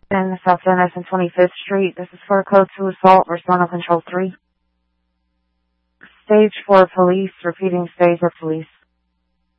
in South Van Ness and 25th Street. This is for code 2 assault, respond on control 3. Stage 4 police, repeating stage 4 police.